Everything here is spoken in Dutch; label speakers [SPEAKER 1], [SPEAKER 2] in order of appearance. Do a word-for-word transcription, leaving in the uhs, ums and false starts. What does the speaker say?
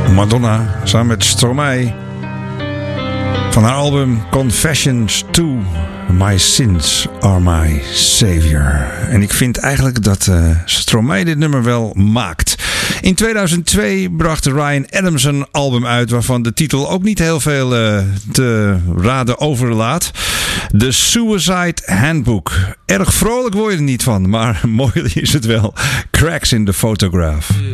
[SPEAKER 1] Madonna samen met Stromae van haar album Confessions two. My Sins Are My Savior. En ik vind eigenlijk dat uh, Stromae dit nummer wel maakt. In tweeduizend twee bracht Ryan Adams een album uit waarvan de titel ook niet heel veel uh, te raden overlaat. The Suicide Handbook. Erg vrolijk word je er niet van, maar mooi is het wel. Cracks in the Photograph.